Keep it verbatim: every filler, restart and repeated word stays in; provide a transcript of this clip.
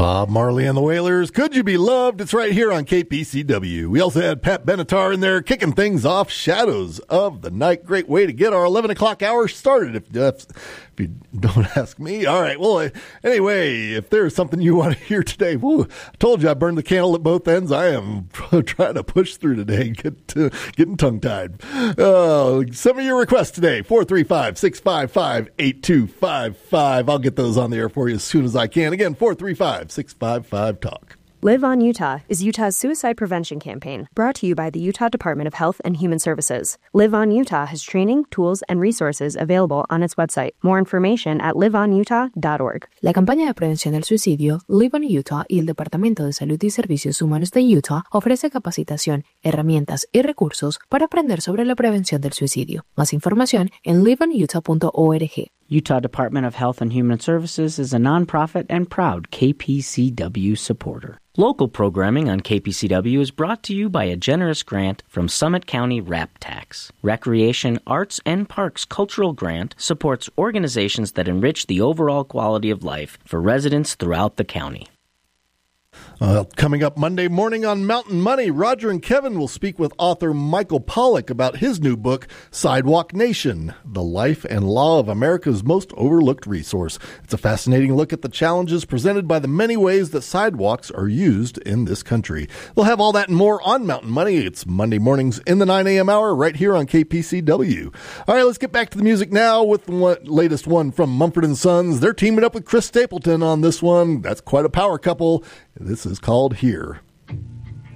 Bob Marley and the Wailers, Could You Be Loved? It's right here on K P C W. We also had Pat Benatar in there kicking things off, Shadows of the Night. Great way to get our eleven o'clock hour started, if, if, if you don't ask me. All right, well, anyway, if there's something you want to hear today, whoo, I told you I burned the candle at both ends. I am trying to push through today, get to, getting tongue-tied. Uh, some of your requests today, four three five, six five five, eight two five five. I'll get those on the air for you as soon as I can. Again, four three five, six five five, talk. Live on Utah is Utah's suicide prevention campaign, brought to you by the Utah Department of Health and Human Services. Live on Utah has training, tools, and resources available on its website. More information at live on utah dot org. La campaña de prevención del suicidio Live on Utah y el Departamento de Salud y Servicios Humanos de Utah ofrece capacitación, herramientas y recursos para aprender sobre la prevención del suicidio. Más información en live on utah punto org. Utah Department of Health and Human Services is a nonprofit and proud K P C W supporter. Local programming on K P C W is brought to you by a generous grant from Summit County RAP Tax. Recreation, Arts, and Parks Cultural Grant supports organizations that enrich the overall quality of life for residents throughout the county. Uh, coming up Monday morning on Mountain Money, Roger and Kevin will speak with author Michael Pollack about his new book, Sidewalk Nation, The Life and Law of America's Most Overlooked Resource. It's a fascinating look at the challenges presented by the many ways that sidewalks are used in this country. We'll have all that and more on Mountain Money. It's Monday mornings in the nine a.m. hour right here on K P C W. All right, let's get back to the music now with the latest one from Mumford and Sons. They're teaming up with Chris Stapleton on this one. That's quite a power couple. This is called Here.